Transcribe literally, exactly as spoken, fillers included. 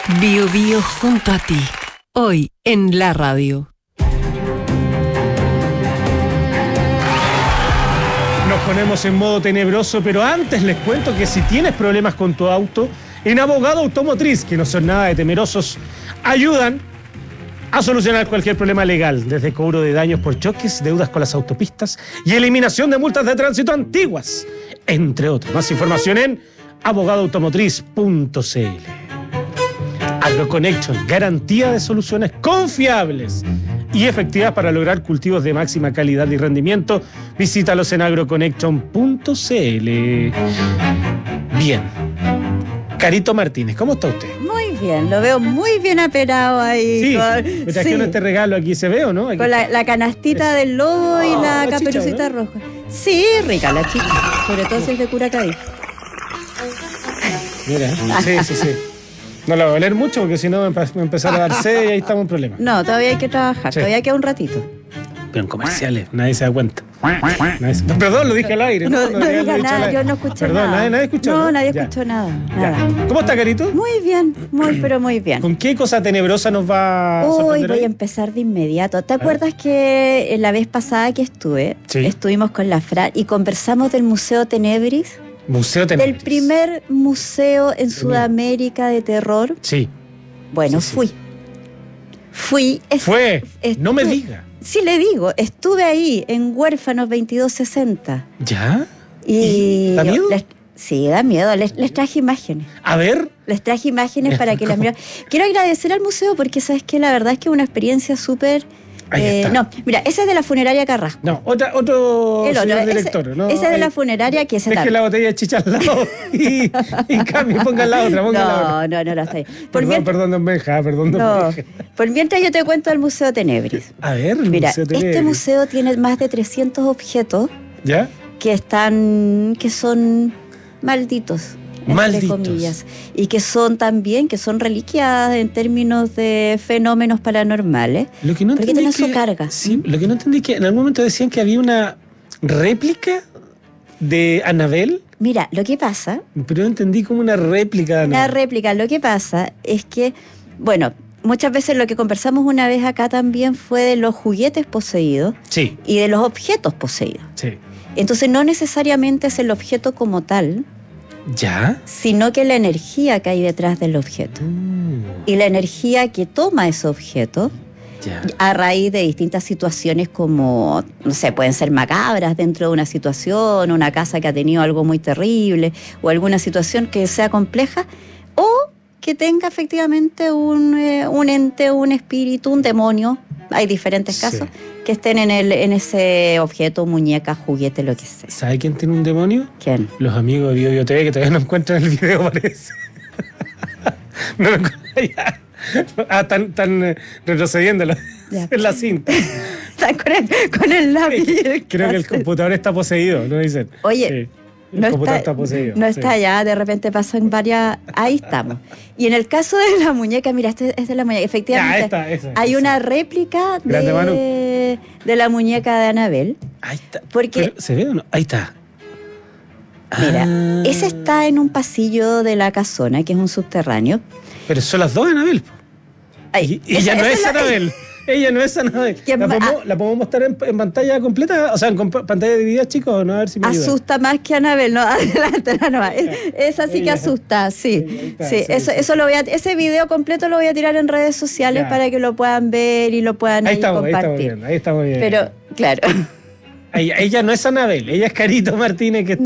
Bio Bio junto a ti, hoy en la radio. Nos ponemos en modo tenebroso, pero antes les cuento que si tienes problemas con tu auto, en Abogado Automotriz, que no son nada de temerosos, ayudan a solucionar cualquier problema legal, desde cobro de daños por choques, deudas con las autopistas y eliminación de multas de tránsito antiguas, entre otros. Más información en abogado automotriz punto c l. AgroConnection, garantía de soluciones confiables y efectivas para lograr cultivos de máxima calidad y rendimiento. Visítalos en agroconnection punto c l. Bien. Carito Martínez, ¿cómo está usted? Muy bien, lo veo muy bien aperado ahí. Sí, con, me trajeron sí. este regalo aquí, ¿se ve o no? Aquí Con la, la canastita del lobo y Oh, la la caperucita chicha, ¿no? roja. Sí, rica la chicha, sobre todo si es de Curacaví. Mira, sí, sí, sí. No la voy a oler mucho porque si no me empe- me empezar a dar sed y ahí estamos en problema. No, todavía hay que trabajar, Sí. todavía queda un ratito. Pero en comerciales, nadie se da cuenta. Nadie se- Perdón, lo dije al aire. No, no debería diga haberlo dicho al nada, aire. yo no escuché Perdón, nada. nadie, nadie escuchó. No, nadie Ya. escuchó nada, Ya. nada. ¿Cómo está, Carito? Muy bien, muy pero muy bien. ¿Con qué cosa tenebrosa nos va a Hoy sorprender voy hoy? a empezar de inmediato. ¿Te acuerdas que la vez pasada que estuve, Sí. estuvimos con la Fran y conversamos del Museo Tenebris? Museo Tenebris. Del primer museo en Sudamérica de terror. Sí. Bueno, Sí, sí. fui. Fui. est- Fue. estu- No me diga. Sí, le digo. Estuve ahí en Huérfanos veintidós sesenta. ¿Ya? Y. ¿Da miedo? les- sí, da miedo. Les, les traje imágenes. A ver. Les traje imágenes para que las miraran. Quiero agradecer al museo porque, ¿sabes qué? La verdad es que es una experiencia súper. Ahí eh, está. no, mira, ese es de la funeraria Carrasco. No, otra, otro El otro, señor ese, director. ¿no? ese es de la Ahí. funeraria que se Deje la botella de chicha al lado y, y cambie, ponga la otra, ponga la otra. No, no, no, no, está bien. Por Perdón, mientras- perdón, don Benja, perdón, don no, Benja. por mientras yo te cuento el Museo Tenebris. A ver, el Mira, Museo este Tenebris. museo tiene más de trescientos objetos ¿Ya? que están, que son malditos, entre Malditos. comillas, y que son también, que son reliquias en términos de fenómenos paranormales. Lo que no Porque entendí tienen es que, su carga. Sí, lo que no entendí es que en algún momento decían que había una réplica de Annabelle, Mira, lo que pasa, pero no entendí como una réplica de una Annabelle. réplica, lo que pasa es que, bueno, muchas veces lo que conversamos una vez acá también fue de los juguetes poseídos Sí, y de los objetos poseídos. sí. Entonces no necesariamente es el objeto como tal, ¿Ya? sino que la energía que hay detrás del objeto. Mm, Y la energía que toma ese objeto ya. a raíz de distintas situaciones como, no sé, pueden ser macabras dentro de una situación, una casa que ha tenido algo muy terrible o alguna situación que sea compleja o que tenga efectivamente un, eh, un ente, un espíritu, un demonio. Hay diferentes Sí. casos que estén en, el, en ese objeto, muñeca, juguete, lo que sea. ¿Sabe quién tiene un demonio? ¿Quién? Los amigos de Bio Bio T V que todavía no encuentran el video, parece. No lo encuentran ya. Ah, están, están eh, retrocediendo la- Ya. en la cinta. Está con el, con el lápiz. Creo que el computador está poseído, ¿no dicen? Oye, Sí, el No computador está, está poseído. no sí. está allá, de repente pasan varias. Ahí estamos. Y en el caso de la muñeca, mira, este es de la muñeca. Efectivamente, Ya, esta, esa, hay esa. una réplica Grande, Manu. de, de la muñeca de Annabelle. Ahí está. Porque- Pero, ¿se ve o no? Ahí está. Mira, Ah, esa está en un pasillo de la casona, que es un subterráneo. Pero son las dos Anabel. Ahí, Y esa- ella no esa es la- Anabel. Ella no es Anabel. ¿Quién ¿La va- podemos, ¿La podemos mostrar en, en pantalla completa? O sea, en comp- pantalla dividida, chicos, no a ver si me ayudan. Asusta más que Annabelle, no, adelante, no, no, es- esa sí que Ella. asusta, sí, Sí, ahí está, sí, sí, eso, sí. eso lo voy a, ese video completo lo voy a tirar en redes sociales Ya. para que lo puedan ver y lo puedan Ahí ahí estamos, ahí estamos compartir. bien, ahí estamos bien. Pero, claro. Ella, ella no es Anabel, ella es Carito Martínez que